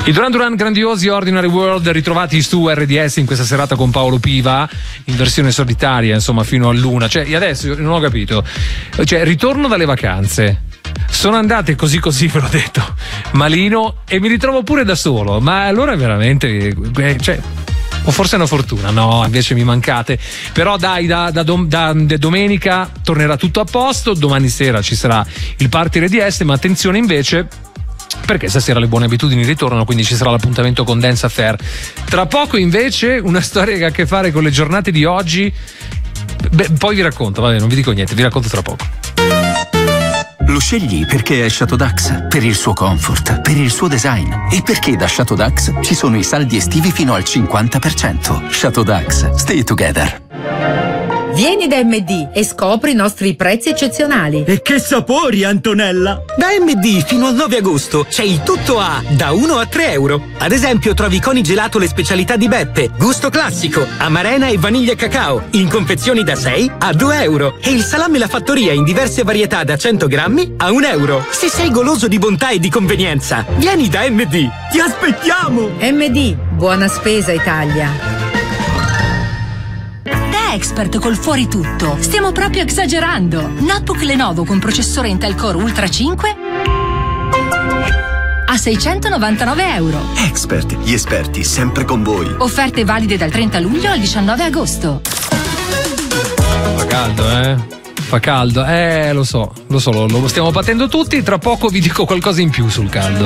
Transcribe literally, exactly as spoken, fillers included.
I Duran Duran grandiosi, Ordinary World, ritrovati su R D S in questa serata con Paolo Piva in versione solitaria, insomma, fino all'una. Cioè, adesso non ho capito, cioè, ritorno dalle vacanze, sono andate così così, ve l'ho detto, malino, e mi ritrovo pure da solo. Ma allora veramente, cioè, o forse è una fortuna, no, invece mi mancate. Però dai, da, da, dom, da, da domenica tornerà tutto a posto. Domani sera ci sarà il party R D S, ma attenzione invece, perché stasera le buone abitudini ritornano, quindi ci sarà l'appuntamento con Dance Affair. Tra poco invece una storia che ha a che fare con le giornate di oggi. Beh, poi vi racconto, vabbè, non vi dico niente, vi racconto tra poco. Lo scegli perché è Chateau Dax, per il suo comfort, per il suo design e perché da Chateau Dax ci sono i saldi estivi fino al cinquanta per cento. Chateau Dax, stay together. Vieni da M D e scopri i nostri prezzi eccezionali. E che sapori, Antonella! Da M D fino al nove agosto c'è il tutto a da uno a tre euro. Ad esempio trovi coni gelato le specialità di Beppe, gusto classico, amarena e vaniglia cacao, in confezioni da sei a due euro. E il salame La Fattoria in diverse varietà da cento grammi a un euro. Se sei goloso di bontà e di convenienza, vieni da M D. Ti aspettiamo! M D, buona spesa Italia. Expert col fuori tutto. Stiamo proprio esagerando. Notebook Lenovo con processore Intel Core Ultra cinque a seicentonovantanove euro. Expert, gli esperti sempre con voi. Offerte valide dal trenta luglio al diciannove agosto. Fa caldo, eh? Fa caldo, eh, lo so, lo so, lo, lo stiamo patendo tutti. Tra poco vi dico qualcosa in più sul caldo.